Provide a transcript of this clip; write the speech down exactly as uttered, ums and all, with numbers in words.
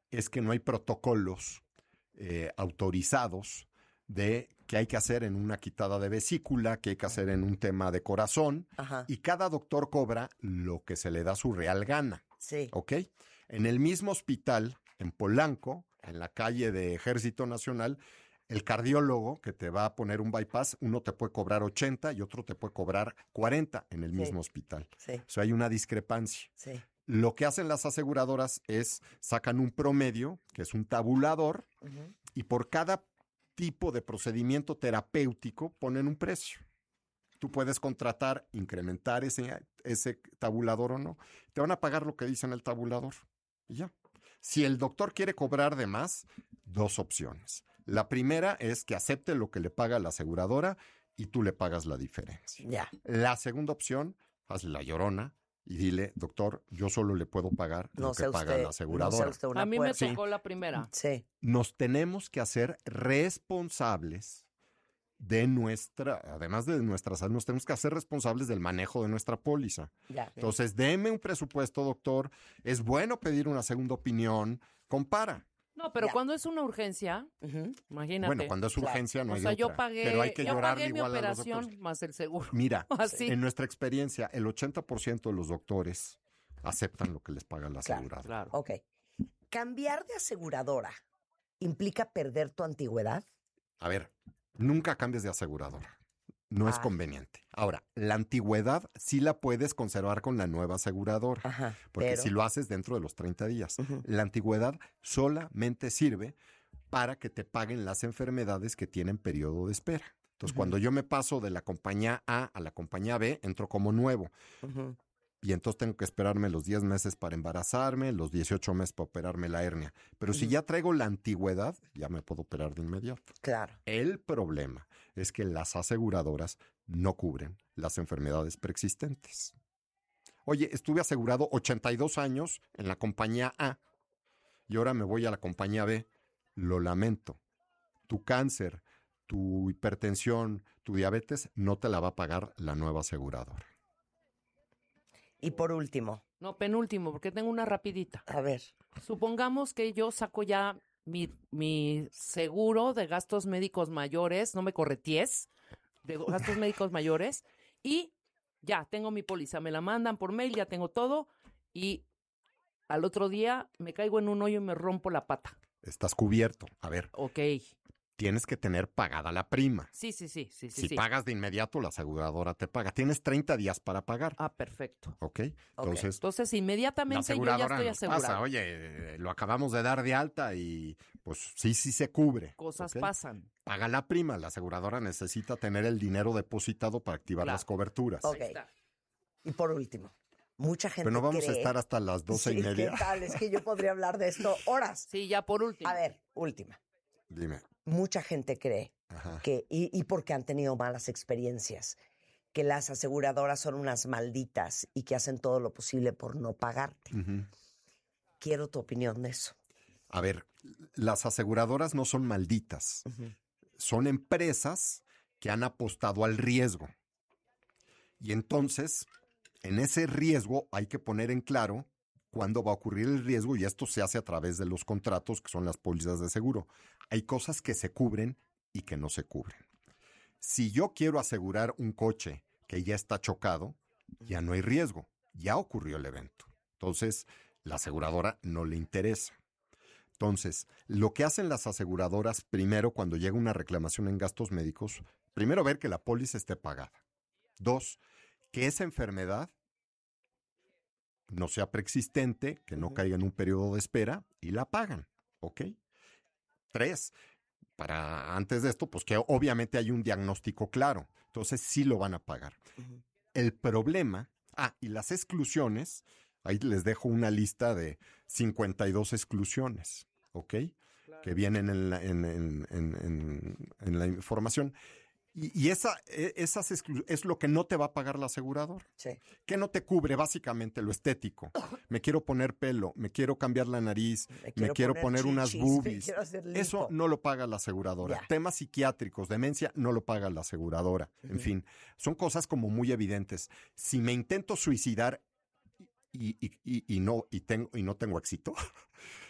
es que no hay protocolos eh, autorizados de qué hay que hacer en una quitada de vesícula, qué hay que hacer en un tema de corazón. Ajá. Y cada doctor cobra lo que se le da su real gana. Sí. ¿Ok? En el mismo hospital, en Polanco, en la calle de Ejército Nacional, el cardiólogo que te va a poner un bypass, uno te puede cobrar ochenta y otro te puede cobrar cuarenta en el Sí. mismo hospital. Sí. O sea, hay una discrepancia. Sí. Lo que hacen las aseguradoras es sacan un promedio, que es un tabulador, Uh-huh. y por cada tipo de procedimiento terapéutico ponen un precio. Tú puedes contratar, incrementar ese, ese tabulador o no. Te van a pagar lo que dice en el tabulador. Y ya. Si el doctor quiere cobrar de más, dos opciones. La primera es que acepte lo que le paga la aseguradora y tú le pagas la diferencia. Ya. La segunda opción, hazle la llorona y dile, doctor, yo solo le puedo pagar No lo que sea paga usted, la no aseguradora. sea usted una A mí me puerca. tocó la primera. Sí. Nos tenemos que hacer responsables de nuestra, además de nuestra salud, nos tenemos que hacer responsables del manejo de nuestra póliza. Ya. Entonces, deme un presupuesto, doctor. Es bueno pedir una segunda opinión. Compara. No, pero Ya. cuando es una urgencia, Ujú. imagínate. Bueno, cuando es Claro. urgencia no o hay sea, otra. yo pagué, Pero hay que yo llorarle pagué mi igual a los operación doctores. más el seguro. Mira, Así. en nuestra experiencia, el ochenta por ciento de los doctores aceptan lo que les paga la Claro. aseguradora. Claro. Ok. Cambiar de aseguradora implica perder tu antigüedad. A ver, nunca cambies de aseguradora. No es Ah. conveniente. Ahora, la antigüedad sí la puedes conservar con la nueva aseguradora. Ajá. Porque pero- si lo haces dentro de los treinta días. Ujú. La antigüedad solamente sirve para que te paguen las enfermedades que tienen periodo de espera. Entonces, cuando yo me paso de la compañía A a la compañía B, entro como nuevo. Ujú. Y entonces tengo que esperarme los diez meses para embarazarme, los dieciocho meses para operarme la hernia. Pero si ya traigo la antigüedad, ya me puedo operar de inmediato. Claro. El problema es que las aseguradoras no cubren las enfermedades preexistentes. Oye, estuve asegurado ochenta y dos años en la compañía A y ahora me voy a la compañía B. Lo lamento. Tu cáncer, tu hipertensión, tu diabetes no te la va a pagar la nueva aseguradora. Y por último, No, penúltimo, porque tengo una rapidita. a ver. Supongamos que yo saco ya mi, mi seguro de gastos médicos mayores, no me correties, de gastos médicos mayores, y ya tengo mi póliza, me la mandan por mail, ya tengo todo, y al otro día me caigo en un hoyo y me rompo la pata. Estás cubierto. A ver, Ok. tienes que tener pagada la prima. Sí, sí, sí, sí, sí. Si sí. pagas de inmediato, la aseguradora te paga. Tienes treinta días para pagar. Ah, perfecto. ¿Ok? Entonces, Entonces, la inmediatamente yo ya aseguradora estoy nos asegurado. pasa. Oye, eh, lo acabamos de dar de alta y pues sí, sí se cubre. Cosas ¿ok? pasan. Paga la prima. La aseguradora necesita tener el dinero depositado para activar Claro. las coberturas. Ok. Ahí está. Y por último, mucha gente Pero no vamos cree... a estar hasta las doce Sí, y media. ¿qué tal? Es que yo podría hablar de esto horas. Sí, ya por último. A ver, última. Dime. Mucha gente cree Ajá. que, y, y porque han tenido malas experiencias, que las aseguradoras son unas malditas y que hacen todo lo posible por no pagarte. Ujú. Quiero tu opinión de eso. A ver, las aseguradoras no son malditas. Son empresas que han apostado al riesgo. Y entonces, en ese riesgo hay que poner en claro cuándo va a ocurrir el riesgo y esto se hace a través de los contratos, que son las pólizas de seguro. Hay cosas que se cubren y que no se cubren. Si yo quiero asegurar un coche que ya está chocado, ya no hay riesgo, ya ocurrió el evento. Entonces, la aseguradora no le interesa. Entonces, lo que hacen las aseguradoras, primero, cuando llega una reclamación en gastos médicos, primero ver que la póliza esté pagada. Dos, que esa enfermedad no sea preexistente, que no caiga en un periodo de espera y la pagan, ¿ok? Tres, para antes de esto, pues que obviamente hay un diagnóstico claro, entonces sí lo van a pagar. Ujú. El problema, ah, y las exclusiones, ahí les dejo una lista de cincuenta y dos exclusiones, ¿ok? Que vienen en la, en, en, en, en, en la información. Y, y esa, esas exclu- es lo que no te va a pagar la aseguradora. Sí. ¿Qué no te cubre? Básicamente lo estético. Me quiero poner pelo, me quiero cambiar la nariz, Me me quiero quiero, poner poner, unas chichis, me boobies. quiero hacer lipo. Eso no lo paga la aseguradora. Ya. Temas psiquiátricos, demencia, no lo paga la aseguradora. En fin, son cosas como muy evidentes. Si me intento suicidar y, y, y, y no, y, tengo, y no tengo éxito,